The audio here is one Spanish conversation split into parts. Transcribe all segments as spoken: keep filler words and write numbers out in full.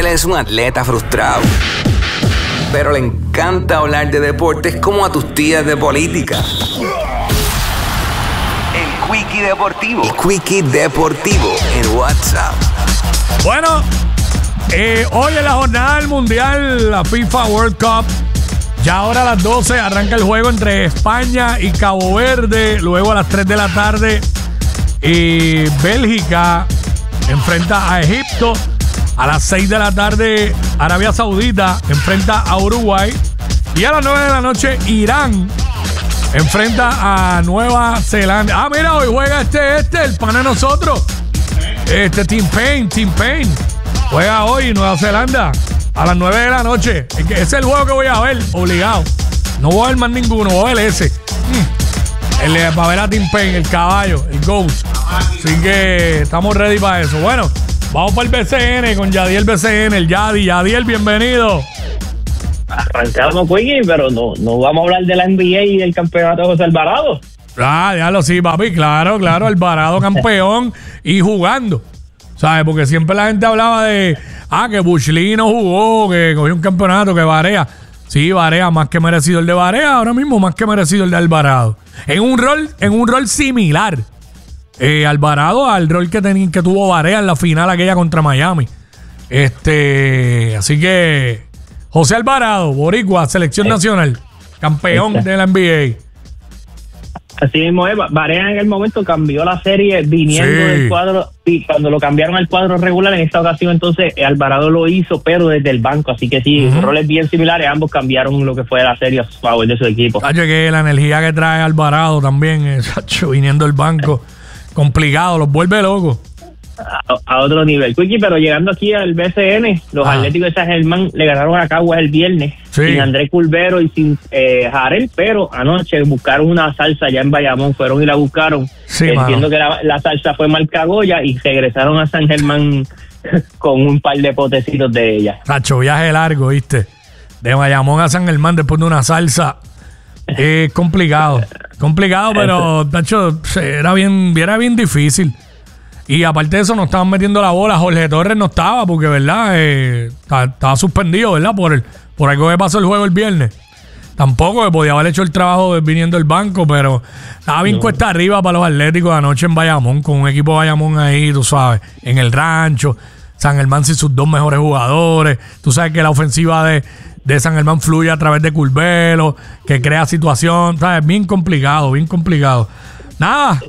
es un atleta frustrado, pero le encanta hablar de deportes como a tus tías de política. El Quickie Deportivo. El Quickie Deportivo en WhatsApp. Bueno, eh, hoy en la jornada del Mundial, la FIFA World Cup, ya ahora a las doce arranca el juego entre España y Cabo Verde. Luego a las tres de la tarde, eh, Bélgica enfrenta a Egipto. A las seis de la tarde, Arabia Saudita enfrenta a Uruguay. Y a las nueve de la noche, Irán enfrenta a Nueva Zelanda. Ah, mira, hoy juega este, este, el pana de nosotros. Este, Team Payne, Team Payne. Juega hoy Nueva Zelanda a las nueve de la noche. Ese es el juego que voy a ver, obligado. No voy a ver más ninguno, voy a ver ese. Mm. El, para ver a Team Payne, el caballo, el Ghost. Así que estamos ready para eso. Bueno, vamos para el B C N con Yadiel B C N, el Yadi. Yadiel, bienvenido. Arrancamos, Quickie, pero no, no vamos a hablar de la N B A y del campeonato de José Alvarado. Ah, ya lo sí, papi, claro, claro, Alvarado campeón y jugando, ¿sabes? Porque siempre la gente hablaba de, ah, que Bush Lee no jugó, que cogió un campeonato, que Barea. Sí, Barea, más que merecido el de Barea, ahora mismo más que merecido el de Alvarado. En un rol, en un rol similar. Eh, Alvarado al rol que, ten, que tuvo Barea en la final aquella contra Miami. Este, así que José Alvarado, boricua, selección eh, nacional, campeón este. de la N B A. Así mismo es, Barea en el momento cambió la serie viniendo sí. del cuadro, y cuando lo cambiaron al cuadro regular en esta ocasión, entonces Alvarado lo hizo, pero desde el banco, así que sí, uh-huh. roles bien similares, ambos cambiaron lo que fue la serie a favor de su equipo. Cacho, que la energía que trae Alvarado también, eh, cacho, viniendo del banco, complicado, los vuelve locos. A, a otro nivel, Quickie, pero llegando aquí al B C N, los ah. Atléticos de San Germán le ganaron a Caguas el viernes, sí. sin Andrés Culvero y sin eh, Jarel, pero anoche buscaron una salsa allá en Bayamón, fueron y la buscaron, sí, entiendo mano. que la, la salsa fue Marcagoya y regresaron a San Germán con un par de potecitos de ella. Tacho, viaje largo, ¿viste? De Bayamón a San Germán después de una salsa. Es eh, complicado, complicado, pero tacho, era bien, era bien difícil. Y aparte de eso, no estaban metiendo la bola. Jorge Torres no estaba porque, ¿verdad? Eh, estaba suspendido, ¿verdad? Por, el, por algo que pasó el juego el viernes. Tampoco que podía haber hecho el trabajo viniendo del banco, pero estaba bien no. cuesta arriba para los Atléticos de anoche en Bayamón, con un equipo de Bayamón ahí, tú sabes, en el rancho. San Germán sin sus dos mejores jugadores. Tú sabes que la ofensiva de, de San Germán fluye a través de Curvelo, que crea situación, ¿sabes? Bien complicado, bien complicado. Nada.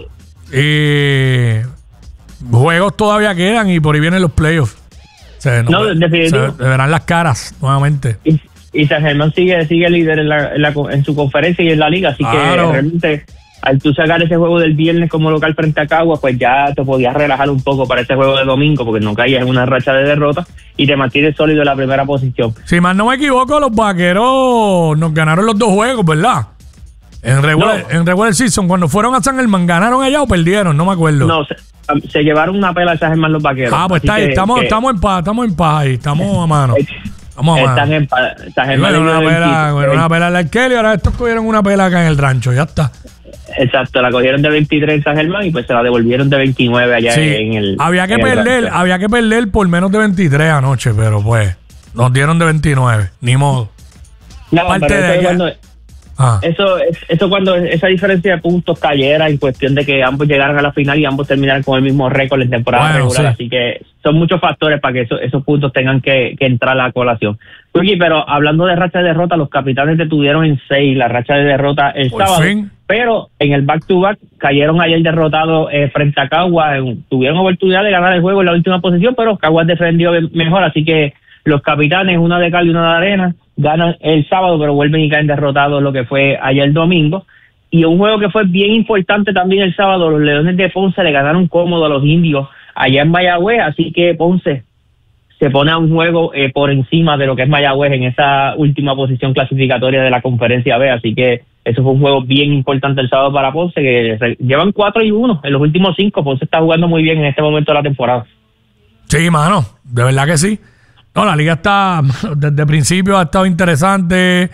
Eh... Juegos todavía quedan y por ahí vienen los playoffs. Se, no, no, definitivo. Se verán las caras nuevamente. Y, y San Germán sigue sigue líder en, la, en, la, en su conferencia y en la liga, así claro. que realmente al tú sacar ese juego del viernes como local frente a Caguas, pues ya te podías relajar un poco para ese juego de domingo porque no caías en una racha de derrotas y te mantienes sólido en la primera posición. Si más no me equivoco, los Vaqueros nos ganaron los dos juegos, ¿verdad? En regular, no. en regular season, cuando fueron a San Germán, ¿ganaron allá o perdieron? No me acuerdo. No, se, se llevaron una pela a San Germán los Vaqueros. Ah, pues está ahí, que, estamos, que, estamos en paz, estamos en paz ahí, estamos a mano. Vamos a mano. Están en paz. San Germán bueno, una pela, bueno, una pela en la Kelly, ahora estos cogieron una pela acá en el rancho, ya está. Exacto, la cogieron de veintitrés en San Germán y pues se la devolvieron de veintinueve allá sí, en el había que en perder, el había que perder por menos de veintitrés anoche, pero pues nos dieron de veintinueve, ni modo. No, Parte pero de cuando, ah. eso, eso cuando esa diferencia de puntos cayera en cuestión de que ambos llegaran a la final y ambos terminaran con el mismo récord en temporada bueno, regular, sí. así que son muchos factores para que eso, esos puntos tengan que, que entrar a la colación. Quickie, pero hablando de racha de derrota, los Capitanes detuvieron en seis la racha de derrota el Por sábado, fin. pero en el back-to-back cayeron ayer derrotados eh, frente a Caguas, eh, tuvieron oportunidad de ganar el juego en la última posición, pero Caguas defendió mejor, así que los Capitanes, una de cal y una de arena, ganan el sábado, pero vuelven y caen derrotados lo que fue ayer el domingo. Y un juego que fue bien importante también el sábado, los Leones de Ponce le ganaron cómodo a los Indios allá en Mayagüez, así que Ponce se pone a un juego eh, por encima de lo que es Mayagüez en esa última posición clasificatoria de la Conferencia B, así que eso fue un juego bien importante el sábado para Ponce, que llevan cuatro y uno en los últimos cinco. Ponce está jugando muy bien en este momento de la temporada. Sí, mano, de verdad que sí. No, la liga está, desde el principio ha estado interesante.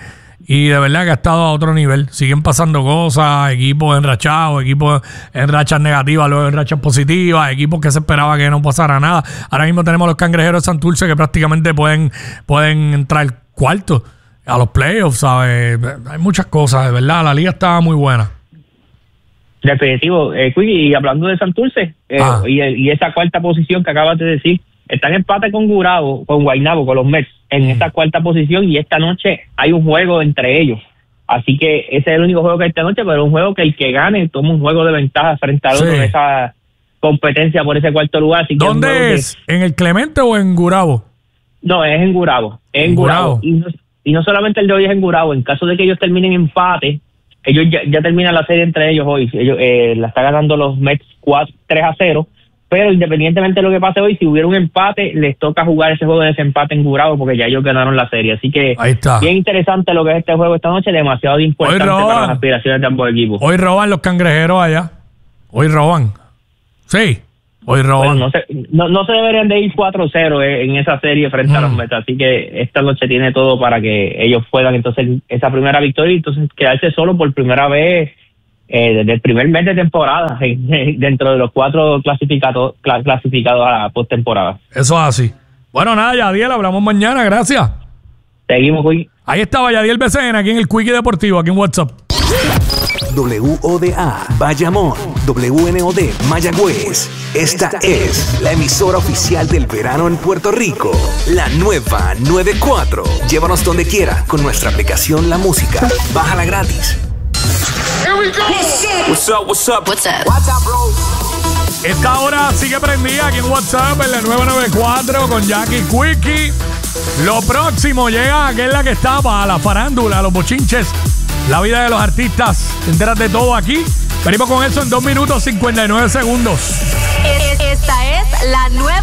Y de verdad que ha estado a otro nivel. Siguen pasando cosas, equipos enrachados, equipos en rachas negativas, luego en rachas positivas, equipos que se esperaba que no pasara nada. Ahora mismo tenemos los Cangrejeros de Santurce que prácticamente pueden, pueden entrar cuarto a los playoffs, ¿sabes? Hay muchas cosas, de verdad. La liga está muy buena. Definitivo. Eh, y hablando de Santurce, eh, ah. y, y esa cuarta posición que acabas de decir, está en empate con Gurabo, con Guaynabo, con los Mets, en mm. esa cuarta posición, y esta noche hay un juego entre ellos. Así que ese es el único juego que hay esta noche, pero un juego que el que gane toma un juego de ventaja frente al sí. otro en esa competencia por ese cuarto lugar. Así que ¿dónde es? Que... ¿En el Clemente o en Gurabo? No, es en Gurabo. Es en Gurabo. Y no, y no solamente el de hoy es en Gurabo. En caso de que ellos terminen empate, ellos ya, ya terminan la serie entre ellos hoy. Ellos eh, la está ganando los Mets cuatro, tres a cero. Pero independientemente de lo que pase hoy, si hubiera un empate, les toca jugar ese juego de desempate en Gurabo porque ya ellos ganaron la serie. Así que ahí está. Bien interesante lo que es este juego esta noche, demasiado importante para las aspiraciones de ambos equipos. Hoy roban los Cangrejeros allá. Hoy roban. Sí, hoy roban. Bueno, no, se, no, no se deberían de ir cuatro cero en esa serie frente mm. a los Mets. Así que esta noche tiene todo para que ellos puedan entonces esa primera victoria y entonces quedarse solo por primera vez Eh, desde el primer mes de temporada eh, dentro de los cuatro clasificados clasificados a postemporada. Eso es así. Bueno, nada, Yadiel, hablamos mañana, gracias. Seguimos, Quickie. Ahí estaba Yadiel B C N, aquí en el Quickie Deportivo, aquí en WhatsApp. W O D A Bayamón, W N O D Mayagüez. Esta es la emisora oficial del verano en Puerto Rico. La nueva noventa y cuatro. Llévanos donde quiera con nuestra aplicación La Música. Bájala gratis. Here we go. What's up, what's up? What's up? What's up, bro? Esta hora sigue prendida aquí en WhatsApp en la nueve noventa y cuatro con Jackie Quickie. Lo próximo llega aquella la que está para la farándula, los bochinches, la vida de los artistas. Te enteras de todo aquí. Venimos con eso en dos minutos cincuenta y nueve segundos. Esta es la nueva